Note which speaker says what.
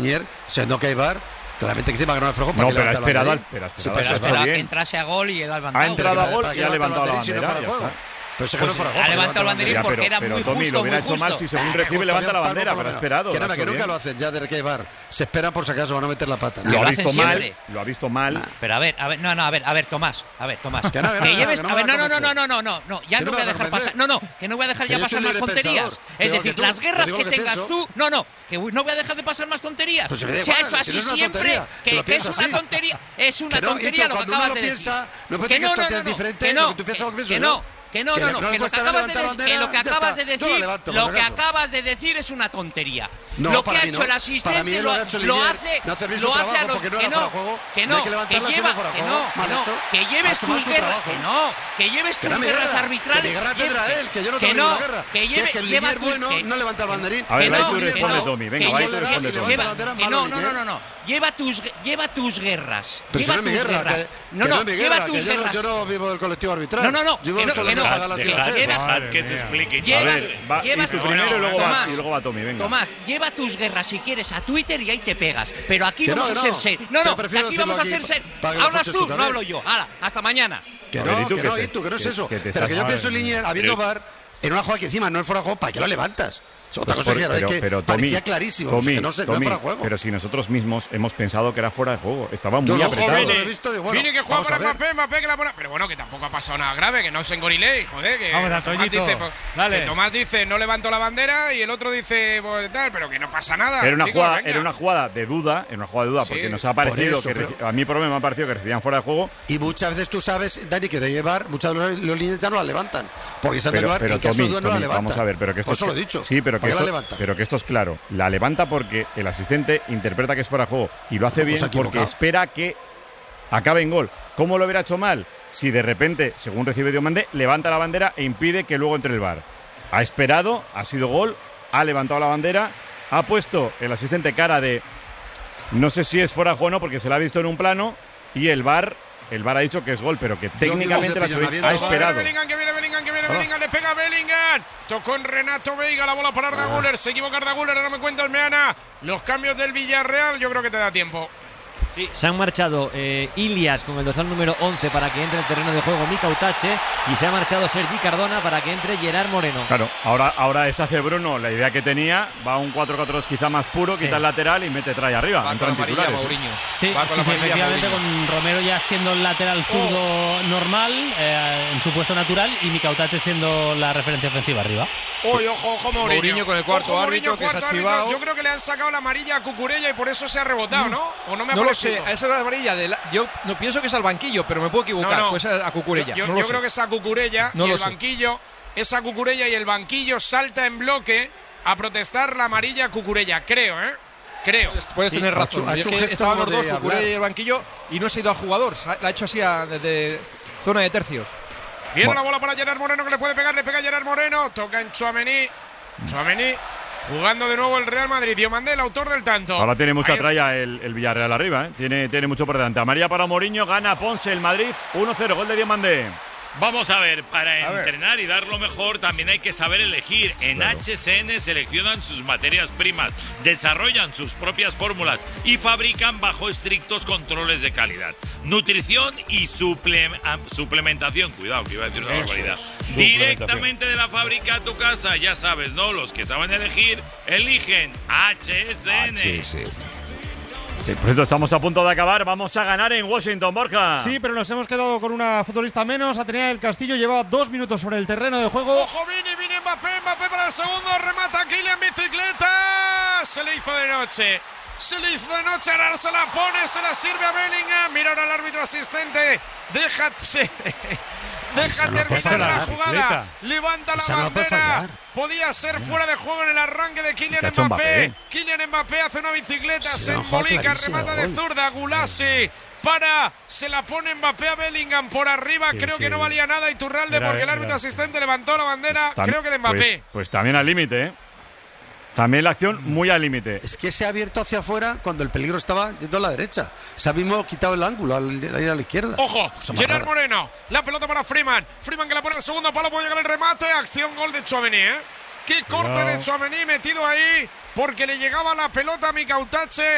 Speaker 1: Linier, siendo que hay VAR, claramente que encima ganó el Frejo.
Speaker 2: No, pero ha esperado
Speaker 3: a que entrase a gol y él ha levantado.
Speaker 2: Ha entrado a gol y ha levantado la bandera.
Speaker 1: Pero ha
Speaker 3: levantado el banderín porque era muy justo.
Speaker 2: Tommy, lo hubiera hecho mal si según recibe levanta la bandera, pero ha esperado.
Speaker 1: Que nunca lo hacen ya de que hay VAR. Se esperan por si acaso van a meter la pata.
Speaker 2: Lo ha visto mal.
Speaker 3: Pero a ver, Tomás. Que lleves, no, ya no voy a dejar pasar. Que no voy a dejar ya pasar más tonterías. Es decir, las guerras que tengas tú, que no voy a dejar de pasar más tonterías. Se ha hecho así siempre, que es una tontería. Es una tontería lo que acabas de decir. Que no, que lo que acabas de decir es una tontería. Lo que ha hecho el asistente lo hace a los que lleves tus guerras, que lleves tus guerras arbitrales, que lleva bueno,
Speaker 1: no levanta el banderín.
Speaker 2: A ver, tú responde, Tommy. Venga, va, tú responde, Tommy.
Speaker 3: No. Lleva tus guerras.
Speaker 1: Pero no es mi guerra.
Speaker 3: Lleva tus guerras.
Speaker 1: Yo no vivo del colectivo arbitral.
Speaker 4: Que se explique.
Speaker 2: A ver, y tú primero y luego va Tommy, venga.
Speaker 3: Tomás, lleva tus guerras si quieres a Twitter y ahí te pegas. Pero aquí vamos a ser serios. Aquí vamos a ser serios. ¿Hablas tú? No hablo yo. Hala, hasta mañana.
Speaker 1: Que no es eso. Pero que yo pienso en Linier, habiendo VAR, en una jugada que encima no es fuera de juego, ¿para qué lo levantas? Otra cosa es que parecía clarísimo,
Speaker 2: Tommy,
Speaker 1: que no es fuera de juego.
Speaker 2: Pero si nosotros mismos hemos pensado que era fuera de juego, estaba muy apretado.
Speaker 5: Vini que juega para Mbappé que la pone. Pero bueno, que tampoco ha pasado nada grave, que no se engorilé, joder, que Tomás dice no levanto la bandera y el otro dice pues, tal, pero que no pasa nada.
Speaker 2: Era una jugada de duda, porque nos ha parecido a mí por lo menos me ha parecido que recibían fuera de juego.
Speaker 1: Y muchas veces tú sabes, Dani, que de llevar, muchas veces los líneas ya no la levantan, porque se han de llevar
Speaker 2: en caso de duda no la levantan. Vamos a ver, pero que esto
Speaker 1: eso lo he dicho.
Speaker 2: Sí, pero que esto es claro. La levanta porque el asistente interpreta que es fuera de juego y lo hace bien porque espera que acabe en gol. ¿Cómo lo hubiera hecho mal? Si de repente, según recibe Diomande, levanta la bandera e impide que luego entre el VAR. Ha esperado, ha sido gol, ha levantado la bandera, ha puesto el asistente cara de no sé si es fuera de juego o no porque se la ha visto en un plano y el VAR ha dicho que es gol, pero que técnicamente ha esperado.
Speaker 5: Bellingham, le pega a Bellingham. Tocó en Renato Veiga, la bola para Arda Güler. Se equivoca Arda Güler, ahora me cuenta el Meana. Los cambios del Villarreal, yo creo que te da tiempo.
Speaker 6: Sí, se han marchado Ilias con el dorsal número 11 para que entre el terreno de juego Mika Utache y se ha marchado Sergi Cardona para que entre Gerard Moreno.
Speaker 2: Claro, ahora es hace Bruno, la idea que tenía, va a un 4-4-2 quizá más puro, quita el lateral y mete trae arriba.
Speaker 7: Va con amarilla, Mourinho. Sí, efectivamente, con Romero ya siendo el lateral zurdo normal, en su puesto natural, y Mika Utache siendo la referencia ofensiva arriba.
Speaker 5: Ojo, Mourinho
Speaker 7: con el cuarto árbitro que se ha chivado.
Speaker 5: Yo creo que le han sacado la amarilla a Cucurella y por eso se ha rebotado, ¿no? ¿O no me ha
Speaker 7: parecido? Esa es la amarilla. Yo no pienso que es al banquillo, pero me puedo equivocar. Pues a Cucurella.
Speaker 5: Yo creo que es a Cucurella y el banquillo. Es a Cucurella y el banquillo salta en bloque a protestar la amarilla a Cucurella. Creo.
Speaker 7: Puedes tener razón. Estaban los dos, Cucurella y el banquillo, y no se ha ido al jugador. La ha hecho así desde zona de tercios.
Speaker 5: Viene la bola para Gerard Moreno que le puede pegar. Le pega Gerard Moreno. Toca en Tchouaméni. Jugando de nuevo el Real Madrid. Diomande, el autor del tanto.
Speaker 2: Ahora tiene mucha tralla el Villarreal arriba, ¿eh? Tiene mucho por delante. Amarilla para Mourinho, gana Ponce el Madrid. 1-0, gol de Diomande.
Speaker 4: Vamos a ver, para entrenar y dar lo mejor también hay que saber elegir. En HSN seleccionan sus materias primas, desarrollan sus propias fórmulas y fabrican bajo estrictos controles de calidad. Nutrición y suplementación. Cuidado, que iba a decir una barbaridad. Directamente de la fábrica a tu casa, ya sabes, ¿no? Los que saben elegir, eligen HSN.
Speaker 2: Por cierto, estamos a punto de acabar. Vamos a ganar en Washington, Borja.
Speaker 8: Sí, pero nos hemos quedado con una futbolista menos. Atenea del Castillo lleva 2 minutos sobre el terreno de juego.
Speaker 5: Ojo, Vini Mbappé para el segundo. Remata Kylian, bicicleta. Se le hizo de noche. Ahora se la pone, se la sirve a Bellingham. Mira ahora el árbitro asistente. Deja terminar la jugada. Levanta la bandera. Podía ser fuera de juego en el arranque de Kylian Mbappé. Kylian Mbappé hace una bicicleta, se embolica, remata de zurda. Gulasi se la pone Mbappé a Bellingham por arriba. Creo que no valía nada Iturralde porque el árbitro asistente levantó la bandera. Creo que de Mbappé.
Speaker 2: Pues también al límite, ¿eh? También la acción muy al límite.
Speaker 1: Es que se ha abierto hacia afuera cuando el peligro estaba yendo a la derecha. Se ha mismo quitado el ángulo al ir a la izquierda.
Speaker 5: Ojo, Gerard Moreno. La pelota para Freeman. Freeman que la pone al segundo palo. Puede llegar el remate. Acción, gol de Tchouaméni, ¿eh? Qué corte de Tchouaméni metido ahí porque le llegaba la pelota a Mika Utache.